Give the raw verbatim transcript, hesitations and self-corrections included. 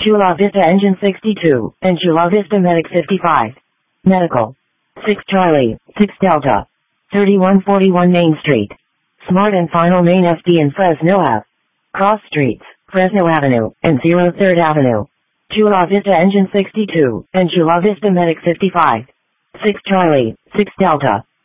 Chula Vista Engine sixty-two, and Chula Vista Medic fifty-five. Medical. six Charlie, six Delta. thirty-one forty-one Main Street. Smart and Final Main F D in Fresno Ave. Cross Streets, Fresno Avenue, and zero third Avenue. Chula Vista Engine sixty-two, and Chula Vista Medic fifty-five. six Charlie, six Delta.